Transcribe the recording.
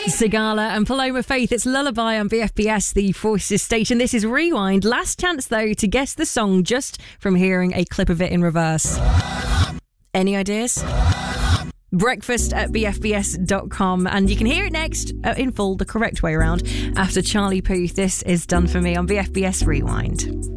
Sigala and Paloma Faith. It's Lullaby on BFBS, the Voices station. This is Rewind. Last chance, though, to guess the song just from hearing a clip of it in reverse. Any ideas? Breakfast at bfbs.com, and you can hear it next in full, the correct way around, after Charlie Puth. This is Done For Me on BFBS Rewind.